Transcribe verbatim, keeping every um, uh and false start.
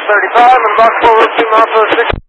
thirty-five and box forward two miles for six.